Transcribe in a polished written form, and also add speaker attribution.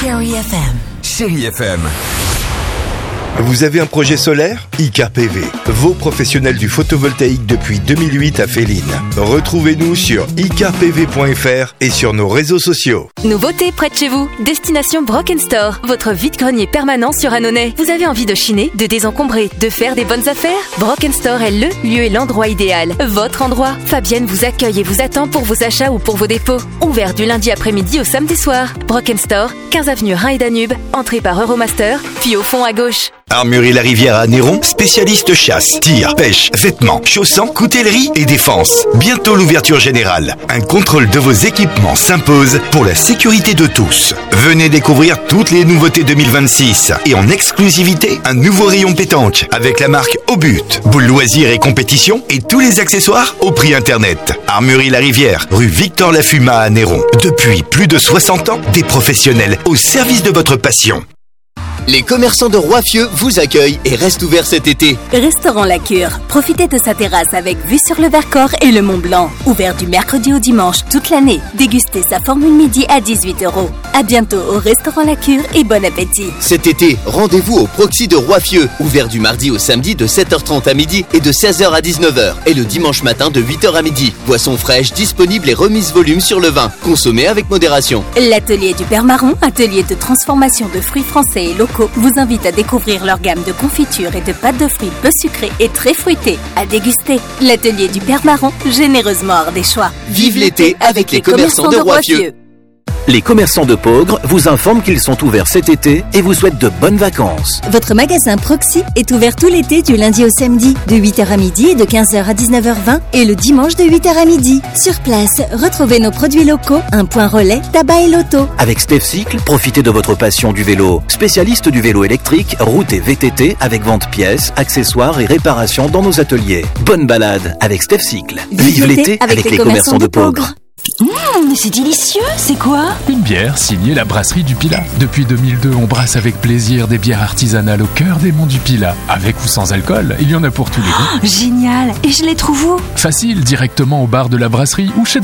Speaker 1: Chérie FM.
Speaker 2: Chérie FM.
Speaker 3: Vous avez un projet solaire ? Icar PV, vos professionnels du photovoltaïque depuis 2008 à Féline. Retrouvez-nous sur icarpv.fr et sur nos réseaux sociaux.
Speaker 4: Nouveauté près de chez vous, Destination Brock & Store, votre vide-grenier permanent sur Annonay. Vous avez envie de chiner, de désencombrer, de faire des bonnes affaires ? Brock & Store est le lieu et l'endroit idéal. Votre endroit. Fabienne vous accueille et vous attend pour vos achats ou pour vos dépôts. Ouvert du lundi après-midi au samedi soir. Brock & Store, 15 avenue Rhin et Danube, entrée par Euromaster, puis au fond à gauche.
Speaker 5: Armurerie La Rivière à Néron, spécialiste chasse, tir, pêche, vêtements, chaussants, coutellerie et défense. Bientôt l'ouverture générale. Un contrôle de vos équipements s'impose pour la sécurité de tous. Venez découvrir toutes les nouveautés 2026 et en exclusivité, un nouveau rayon pétanque avec la marque Au But, boules loisirs et compétitions et tous les accessoires au prix internet. Armurerie La Rivière, rue Victor Lafuma à Néron. Depuis plus de 60 ans, des professionnels au service de votre passion.
Speaker 6: Les commerçants de Roiffieux vous accueillent et restent ouverts cet été.
Speaker 7: Restaurant La Cure. Profitez de sa terrasse avec vue sur le Vercors et le Mont Blanc. Ouvert du mercredi au dimanche toute l'année. Dégustez sa formule midi à 18 €. À bientôt au Restaurant La Cure et bon appétit.
Speaker 6: Cet été, rendez-vous au Proxy de Roiffieux. Ouvert du mardi au samedi de 7h30 à midi et de 16h à 19h. Et le dimanche matin de 8h à midi. Boissons fraîches, disponibles et remises volume sur le vin. Consommez avec modération.
Speaker 7: L'atelier du Père Marron, atelier de transformation de fruits français et locaux, vous invite à découvrir leur gamme de confitures et de pâtes de fruits peu sucrées et très fruitées. À déguster. L'atelier du Père Marron, généreusement ardéchois.
Speaker 6: Vive l'été avec les commerçants de Roiffieux.
Speaker 8: Les commerçants de Peaugres vous informent qu'ils sont ouverts cet été et vous souhaitent de bonnes vacances.
Speaker 9: Votre magasin Proxy est ouvert tout l'été du lundi au samedi, de 8h à midi et de 15h à 19h20 et le dimanche de 8h à midi. Sur place, retrouvez nos produits locaux, un point relais, tabac et loto.
Speaker 8: Avec Stefcycle, profitez de votre passion du vélo. Spécialiste du vélo électrique, route et VTT avec vente pièces, accessoires et réparations dans nos ateliers. Bonne balade avec Stefcycle. Vive l'été avec les commerçants de Peaugres.
Speaker 1: C'est délicieux, c'est quoi ?
Speaker 10: Une bière signée la brasserie du Pilat. Depuis 2002, on brasse avec plaisir des bières artisanales au cœur des monts du Pilat. Avec ou sans alcool, il y en a pour tous les goûts.
Speaker 1: Génial. Et je les trouve où ?
Speaker 10: Facile, directement au bar de la brasserie ou chez